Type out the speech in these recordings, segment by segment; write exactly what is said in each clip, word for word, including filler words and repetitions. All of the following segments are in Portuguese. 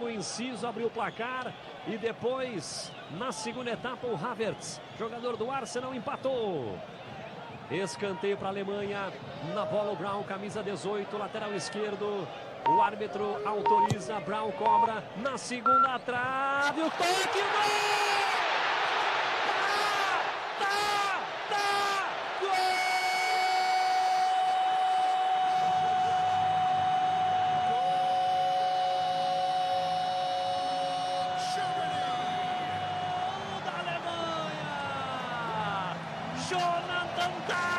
com inciso, abriu o placar. E depois, na segunda etapa, o Havertz, jogador do Arsenal, empatou. Escanteio para a Alemanha. Na bola o Brown, camisa dezoito, lateral esquerdo. O árbitro autoriza, Brown cobra. Na segunda trave, o toque, gol! Jonathan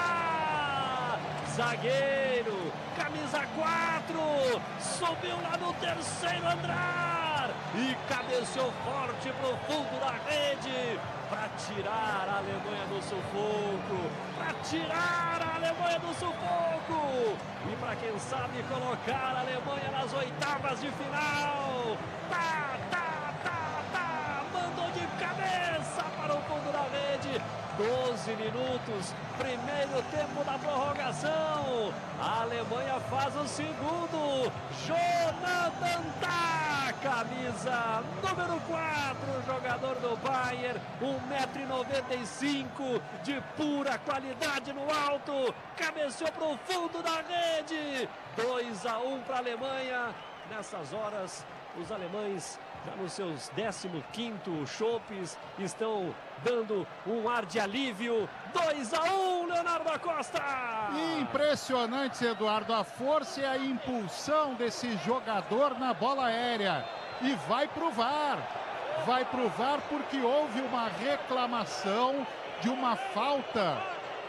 Tah, zagueiro, camisa quatro, subiu lá no terceiro andar e cabeceou forte para o fundo da rede para tirar a Alemanha do sufoco, para tirar a Alemanha do sufoco e para quem sabe colocar a Alemanha nas oitavas de final. Tá, tá, tá, tá, mandou de cabeça para o fundo da rede. doze minutos, primeiro tempo da prorrogação. A Alemanha faz o segundo. Jonathan Tah, camisa número quatro, jogador do Bayern, um metro e noventa e cinco, de pura qualidade no alto. Cabeceou para o fundo da rede. dois a um para a Alemanha. Nessas horas, os alemães, já nos seus décimo quinto chopes, estão dando um ar de alívio. dois a um, Leonardo Acosta! Impressionante, Eduardo, a força e a impulsão desse jogador na bola aérea. E vai pro V A R. Vai pro V A R porque houve uma reclamação de uma falta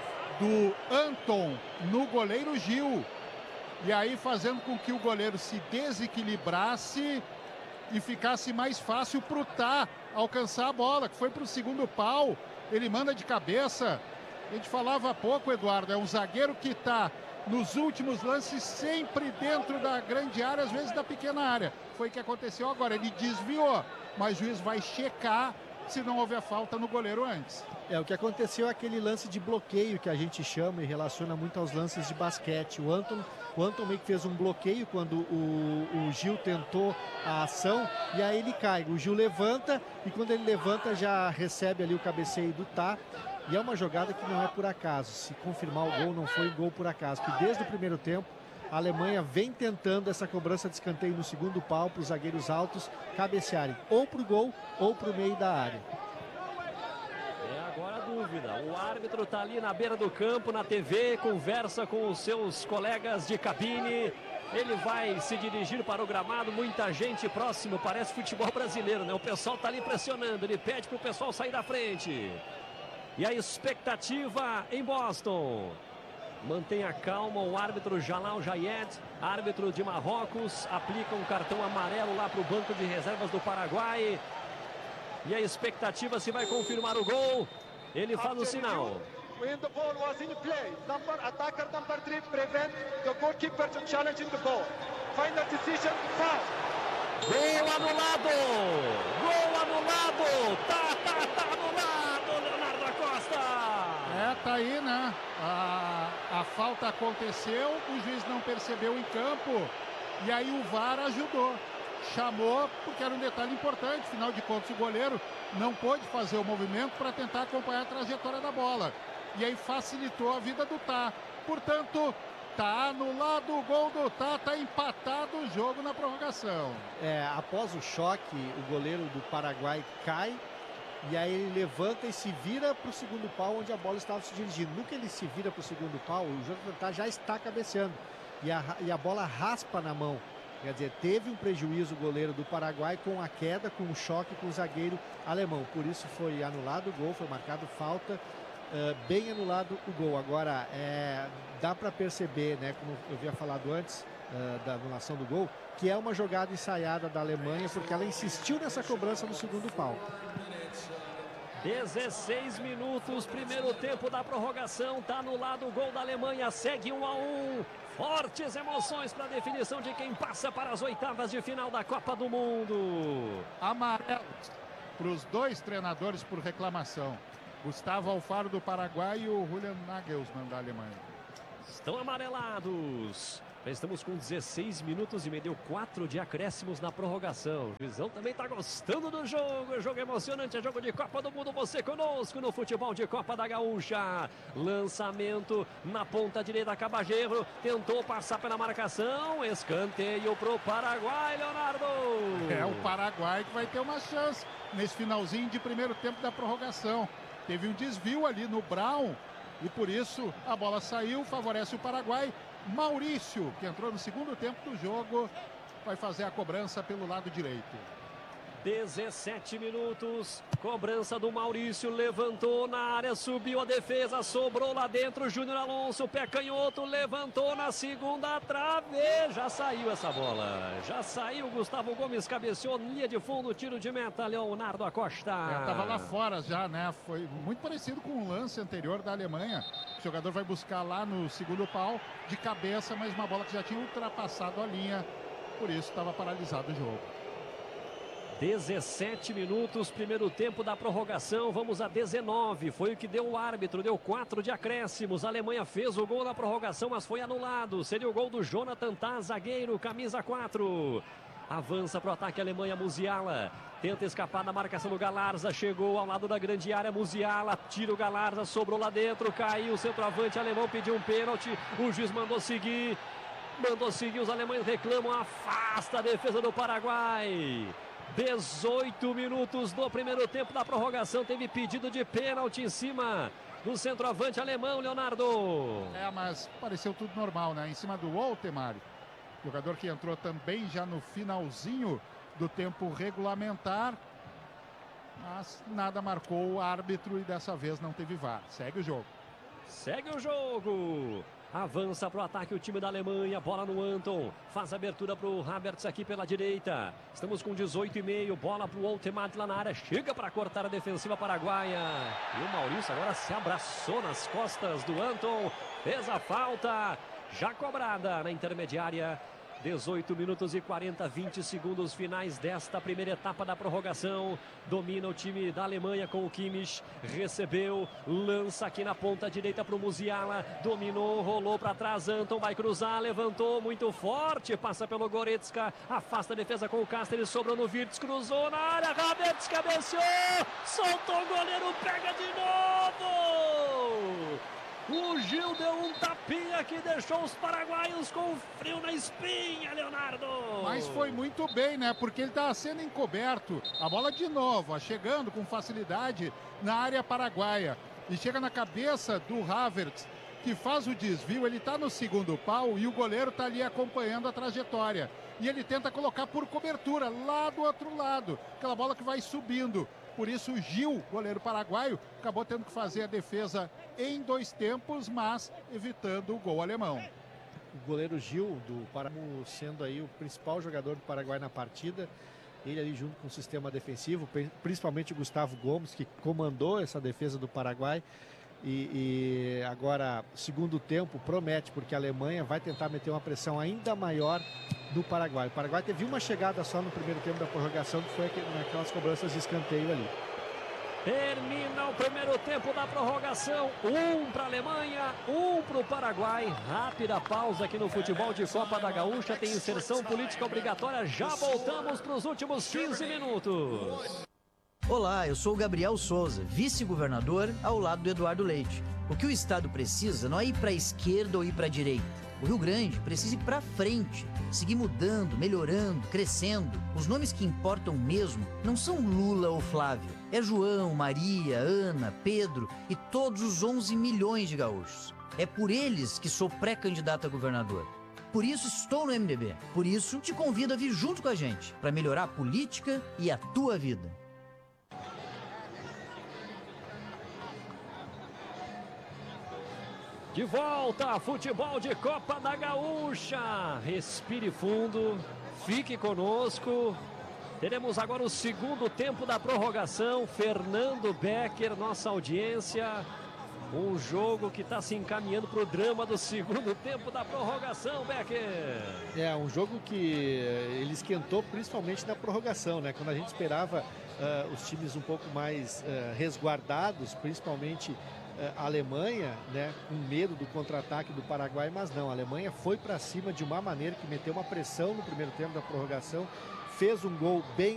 do Anton no goleiro Gil. E aí fazendo com que o goleiro se desequilibrasse e ficasse mais fácil para o Tah alcançar a bola, que foi para o segundo pau. Ele manda de cabeça. A gente falava há pouco, Eduardo, é um zagueiro que está nos últimos lances sempre dentro da grande área, às vezes da pequena área. Foi o que aconteceu agora, ele desviou, mas o juiz vai checar se não houve a falta no goleiro antes. É, o que aconteceu é aquele lance de bloqueio que a gente chama e relaciona muito aos lances de basquete. O Anton, o Anton meio que fez um bloqueio quando o, o Gil tentou a ação e aí ele cai. O Gil levanta e quando ele levanta já recebe ali o cabeceio do Tah. E é uma jogada que não é por acaso. Se confirmar o gol, não foi gol por acaso. Porque desde o primeiro tempo, a Alemanha vem tentando essa cobrança de escanteio no segundo pau para os zagueiros altos cabecearem ou para o gol ou para o meio da área. É agora a dúvida. O árbitro está ali na beira do campo, na T V, conversa com os seus colegas de cabine. Ele vai se dirigir para o gramado, muita gente próximo, parece futebol brasileiro, né? O pessoal está ali pressionando, ele pede para o pessoal sair da frente. E a expectativa em Boston. Mantenha calma o árbitro Jalal Jayed, árbitro de Marrocos, aplica um cartão amarelo lá para o banco de reservas do Paraguai. E a expectativa se vai confirmar o gol. Ele faz o sinal. When the ball was in play, number attacker number three prevent the goalkeeper to challenge the ball. Final decision, foul. Gol anulado! Gol anulado! Tá, tá, tá anulado, Leonardo Acosta! É, tá aí, né? A, a falta aconteceu, o juiz não percebeu em campo e aí o V A R ajudou. Chamou porque era um detalhe importante, afinal de contas o goleiro não pôde fazer o movimento para tentar acompanhar a trajetória da bola. E aí facilitou a vida do Tah. Portanto, tá anulado o gol do Tah, tá empatado o jogo na prorrogação. É, após o choque, o goleiro do Paraguai cai e aí ele levanta e se vira para o segundo pau onde a bola estava se dirigindo. No que ele se vira para o segundo pau, o Jonathan Tah já está cabeceando e a, e a bola raspa na mão. Quer dizer, teve um prejuízo o goleiro do Paraguai com a queda, com o choque com o zagueiro alemão. Por isso foi anulado o gol, foi marcado falta, uh, bem anulado o gol. Agora, é, dá para perceber, né, como eu havia falado antes uh, da anulação do gol, que é uma jogada ensaiada da Alemanha, porque ela insistiu nessa cobrança no segundo pau. dezesseis minutos, primeiro tempo da prorrogação, tá anulado o gol da Alemanha, segue um a um. Fortes emoções para a definição de quem passa para as oitavas de final da Copa do Mundo. Amarelo para os dois treinadores por reclamação. Gustavo Alfaro do Paraguai e o Julian Nagelsmann da Alemanha. Estão amarelados. Estamos com dezesseis minutos e meio, deu quatro de acréscimos na prorrogação. O Juizão também está gostando do jogo, é jogo emocionante, é jogo de Copa do Mundo, você conosco no futebol de Copa da Gaúcha. Lançamento na ponta direita, Cabageiro tentou passar pela marcação, escanteio para o Paraguai, Leonardo. É o Paraguai que vai ter uma chance nesse finalzinho de primeiro tempo da prorrogação. Teve um desvio ali no Brown e por isso a bola saiu, favorece o Paraguai. Maurício, que entrou no segundo tempo do jogo, vai fazer a cobrança pelo lado direito. dezessete minutos, cobrança do Maurício, levantou na área, subiu a defesa, sobrou lá dentro, Júnior Alonso, pé canhoto, levantou na segunda trave, já saiu essa bola, já saiu, Gustavo Gomes cabeceou, linha de fundo, tiro de meta, Leonardo Acosta. É, tava lá fora já, né, foi muito parecido com o lance anterior da Alemanha, o jogador vai buscar lá no segundo pau, de cabeça, mas uma bola que já tinha ultrapassado a linha, por isso estava paralisado o jogo. dezessete minutos, primeiro tempo da prorrogação, vamos a dezenove, foi o que deu o árbitro, deu quatro de acréscimos, a Alemanha fez o gol na prorrogação, mas foi anulado, seria o gol do Jonathan Tah, zagueiro, camisa quatro, avança para o ataque a Alemanha, Musiala, tenta escapar da marcação do Galarza, chegou ao lado da grande área, Musiala, tira o Galarza, sobrou lá dentro, caiu, o centroavante alemão pediu um pênalti, o juiz mandou seguir, mandou seguir, os alemães reclamam, afasta a defesa do Paraguai. dezoito minutos do primeiro tempo da prorrogação, teve pedido de pênalti em cima do centroavante alemão, Leonardo. É, mas pareceu tudo normal, né? Em cima do Woltemar, jogador que entrou também já no finalzinho do tempo regulamentar, mas nada marcou o árbitro e dessa vez não teve V A R. Segue o jogo. Segue o jogo. Avança para o ataque o time da Alemanha, bola no Anton, faz abertura para o Havertz aqui pela direita, estamos com dezoito e meio, bola para o Woltemar lá na área, chega para cortar a defensiva paraguaia, e o Maurício agora se abraçou nas costas do Anton, fez a falta, já cobrada na intermediária. dezoito minutos e quarenta, vinte segundos finais desta primeira etapa da prorrogação. Domina o time da Alemanha com o Kimmich. Recebeu, lança aqui na ponta direita para o Musiala. Dominou, rolou para trás. Anton vai cruzar, levantou muito forte. Passa pelo Goretzka, afasta a defesa com o Castro. Ele sobrou no Wirtz, cruzou na área. Havertz cabeceou, soltou o goleiro, pega de novo. O Gil deu um tapinha que deixou os paraguaios com frio na espinha, Leonardo. Mas foi muito bem, né? Porque ele estava sendo encoberto. A bola de novo, ó, chegando com facilidade na área paraguaia. E chega na cabeça do Havertz, que faz o desvio. Ele está no segundo pau e o goleiro está ali acompanhando a trajetória. E ele tenta colocar por cobertura, lá do outro lado. Aquela bola que vai subindo. Por isso o Gil, goleiro paraguaio, acabou tendo que fazer a defesa em dois tempos, mas evitando o gol alemão. O goleiro Gil, do Paraguai, sendo aí o principal jogador do Paraguai na partida. Ele ali junto com o sistema defensivo, principalmente o Gustavo Gomes, que comandou essa defesa do Paraguai. E, e agora, segundo tempo, promete, porque a Alemanha vai tentar meter uma pressão ainda maior no Paraguai. O Paraguai teve uma chegada só no primeiro tempo da prorrogação, que foi naquelas cobranças de escanteio ali. Termina o primeiro tempo da prorrogação, um para a Alemanha, um para o Paraguai. Rápida pausa aqui no futebol de Copa da Gaúcha, tem inserção política obrigatória, já voltamos para os últimos quinze minutos. Olá, eu sou o Gabriel Souza, vice-governador ao lado do Eduardo Leite. O que o Estado precisa não é ir para a esquerda ou ir para a direita. O Rio Grande precisa ir para frente, seguir mudando, melhorando, crescendo. Os nomes que importam mesmo não são Lula ou Flávio. É João, Maria, Ana, Pedro e todos os onze milhões de gaúchos. É por eles que sou pré-candidato a governador. Por isso estou no M D B. Por isso te convido a vir junto com a gente para melhorar a política e a tua vida. De volta, futebol de Copa da Gaúcha. Respire fundo, fique conosco. Teremos agora o segundo tempo da prorrogação. Fernando Becker, nossa audiência. Um jogo que está se encaminhando para o drama do segundo tempo da prorrogação, Becker. É, um jogo que ele esquentou principalmente na prorrogação, né? Quando a gente esperava uh, os times um pouco mais uh, resguardados, principalmente a Alemanha, né, com medo do contra-ataque do Paraguai, mas não, a Alemanha foi para cima de uma maneira que meteu uma pressão no primeiro tempo da prorrogação, fez um gol bem